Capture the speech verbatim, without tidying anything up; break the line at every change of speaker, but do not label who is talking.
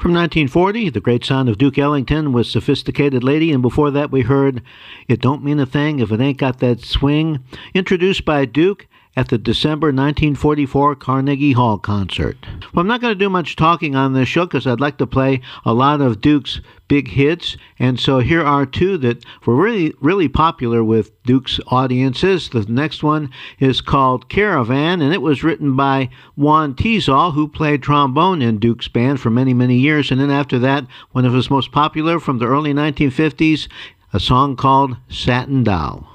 From nineteen forty, the great sound of Duke Ellington with Sophisticated Lady, and before that we heard It Don't Mean a Thing If It Ain't Got That Swing, introduced by Duke at the December nineteen forty-four Carnegie Hall concert. Well, I'm not going to do much talking on this show because I'd like to play a lot of Duke's big hits, and so here are two that were really, really popular with Duke's audiences. The next one is called Caravan, and it was written by Juan Tizol, who played trombone in Duke's band for many, many years, and then after that, one of his most popular from the early nineteen fifties, a song called Satin Doll.